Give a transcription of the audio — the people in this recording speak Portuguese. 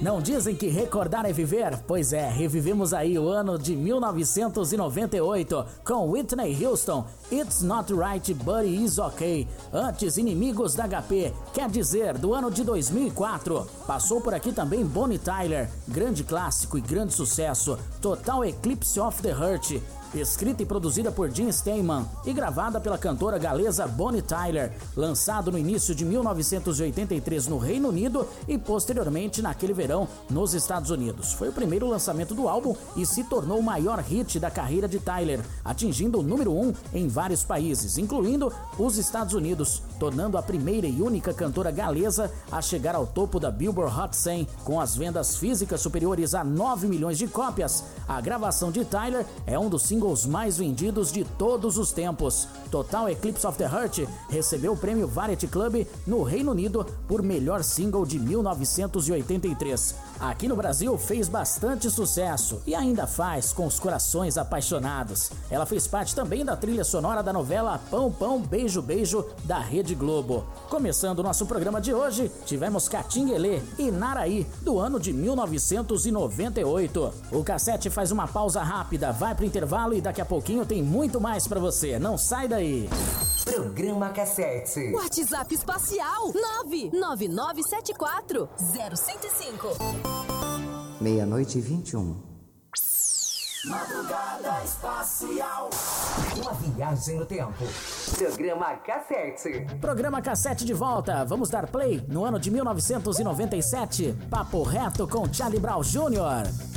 Não dizem que recordar é viver? Pois é, revivemos aí o ano de 1998 com Whitney Houston, It's Not Right But It's Okay. Antes, Inimigos da HP, quer dizer, do ano de 2004. Passou por aqui também Bonnie Tyler, grande clássico e grande sucesso, Total Eclipse of the Heart. Escrita e produzida por Jim Steinman e gravada pela cantora galesa Bonnie Tyler, lançado no início de 1983 no Reino Unido e posteriormente naquele verão nos Estados Unidos. Foi o primeiro lançamento do álbum e se tornou o maior hit da carreira de Tyler, atingindo o número 1 em vários países, incluindo os Estados Unidos, tornando a primeira e única cantora galesa a chegar ao topo da Billboard Hot 100, com as vendas físicas superiores a 9 milhões de cópias. A gravação de Tyler é um dos singles mais vendidos de todos os tempos. Total Eclipse of the Heart recebeu o prêmio Variety Club no Reino Unido por melhor single de 1983. Aqui no Brasil fez bastante sucesso e ainda faz com os corações apaixonados. Ela fez parte também da trilha sonora da novela Pão Pão Beijo Beijo da Rede Globo. Começando o nosso programa de hoje, tivemos Catinguelê e Naraí do ano de 1998. O cassete faz uma pausa rápida, vai pro intervalo e daqui a pouquinho tem muito mais pra você. Não sai daí. Programa Cassete. WhatsApp espacial 999740105. 00:21. Madrugada Espacial. Uma viagem no tempo. Programa Cassete. Programa Cassete de volta. Vamos dar play no ano de 1997. Papo reto com Charlie Brown Jr.